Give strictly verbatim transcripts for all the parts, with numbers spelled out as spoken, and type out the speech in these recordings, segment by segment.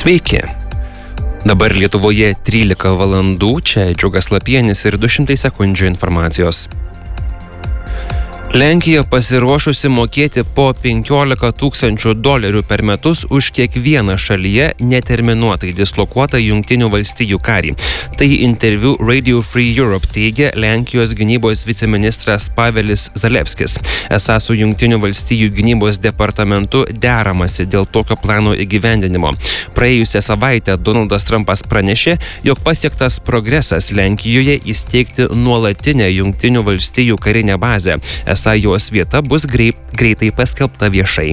Sveiki. Dabar Lietuvoje trylika valandų, čia Džiugas Lapienis ir du šimtai sekundžių informacijos. Lenkija pasiruošusi mokėti po penkiolika tūkstančių dolerių per metus už kiekvieną šalyje neterminuotai dislokuotą Jungtinių valstijų karį. Tai interviu Radio Free Europe teigia Lenkijos gynybos viceministras Pavelis Zalewskis. Esą su Jungtinių valstijų gynybos departamentu deramasi dėl tokio plano įgyvendinimo. Praėjusią savaitę Donaldas Trumpas pranešė, jog pasiektas progresas Lenkijoje įsteigti nuolatinę Jungtinių valstijų karinę bazę. Esą jos vieta bus greit, greitai paskelbta viešai.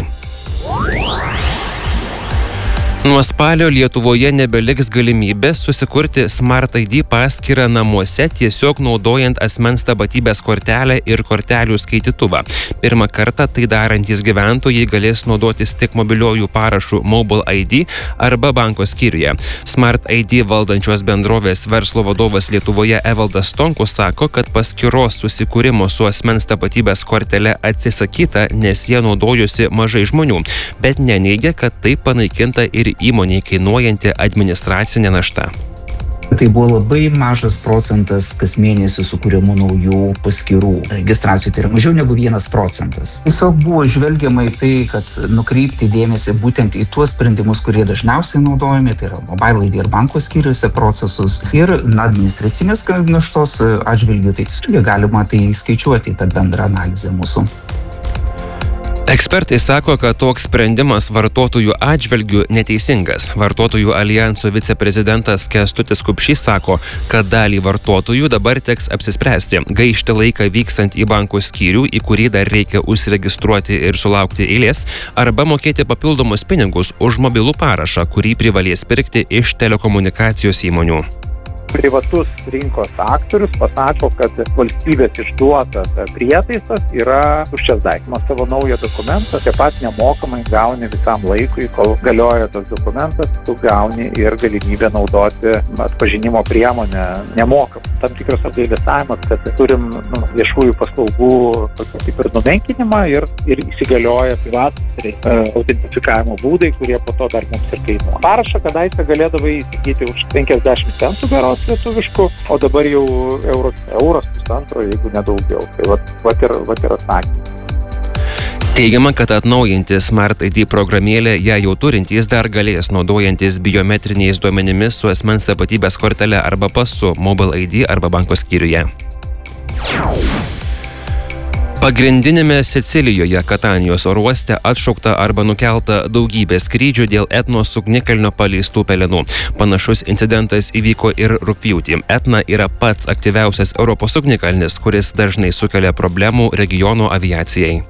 Nuo spalio Lietuvoje nebeliks galimybės susikurti Smart I D paskyrą namuose tiesiog naudojant asmens tapatybės kortelę ir kortelių skaitytuvą. Pirmą kartą tai darantys gyventojai galės naudotis tik mobiliojų parašų Mobile I D arba banko skyriuje. Smart I D valdančios bendrovės verslo vadovas Lietuvoje Evaldas Stonkus sako, kad paskyros susikūrimo su asmens tapatybės kortele atsisakyta, nes jie naudojosi mažai žmonių, bet neneigia, kad tai panaikinta ir įmoniai kainuojanti administracinė našta. Tai buvo labai mažas procentas kas mėnesį sukūrimų naujų paskyrų registracijų, tai yra mažiau negu vienas procentas. Tiesiog buvo žvelgiama į tai, kad nukreipti dėmesį būtent į tuos sprendimus, kurie dažniausiai naudojami, tai yra mobile I D ir banko skyriuose procesus ir na, administracinės naštos atžvilgių, tai tiesiog galima tai skaičiuoti į tą bendrą analizę mūsų. Ekspertai sako, kad toks sprendimas vartotojų atžvilgių neteisingas. Vartotojų aljanso viceprezidentas Kęstutis Kupšys sako, kad dalį vartotojų dabar teks apsispręsti, gaišti laiką vykstant į banko skyrių, į kurį dar reikia užsiregistruoti ir sulaukti eilės, arba mokėti papildomus pinigus už mobilų parašą, kurį privalės pirkti iš telekomunikacijos įmonių. Privatus rinkos aktorius pasako, kad valstybės išduotas prietaisas yra tuščias daiktas. Savo naują dokumentą taip pat nemokamai gauni visam laikui, kol galioja tas dokumentas, tu gauni ir galimybę naudoti atpažinimo priemonę nemokamai. Tam tikras apgailestavimas, kad turim nu, viešųjų paslaugų kaip ir numenkinimą ir, ir įsigalioja privatus e, autentifikavimo būdai, kurie po to dar mums ir kainuoja. Parašą kadaise galėdavai įsigyti už penkiasdešimt centų berods lietuviškų, o dabar jau euros, euros pusantro, jeigu nedaugiau. Tai vat, vat ir, vat ir atsakymas. Teigiama, kad atnaujinti Smart I D programėlę ją jau turintys dar galės naudojantis biometriniais duomenimis su asmens tapatybės kortele arba pasu Mobile I D arba banko skyriuje. Pagrindinėme Sicilijoje Katanijos oro uoste atšaukta arba nukelta daugybė skrydžių dėl Etnos ugnikalnio paleistų pelenų. Panašus incidentas įvyko ir rugpjūtį. Etna yra pats aktyviausias Europos ugnikalnis, kuris dažnai sukelia problemų regiono aviacijai.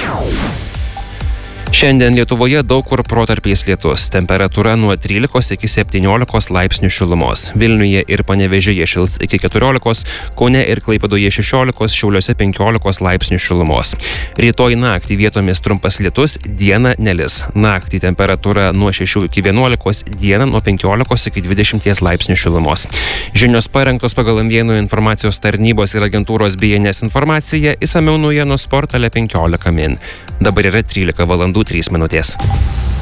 Šiandien Lietuvoje daug kur protarpiais lietus. Temperatūra nuo trylikos iki septyniolikos laipsnių šilumos. Vilniuje ir Panevėžyje šils iki keturiolikos, Kaune ir Klaipėdoje šešiolikos, Šiauliuose penkiolikos laipsnių šilumos. Rytoj naktį vietomis trumpas lietus, dieną nelis. Naktį temperatūra nuo šešių iki vienuolikos, dieną nuo penkiolikos iki dvidešimties laipsnių šilumos. Žinios parengtos pagal M vieno informacijos tarnybos ir agentūros B N S informacija, išsamiau naujienų portale penkiolika min. Dabar yra trylika valandų trys minutės.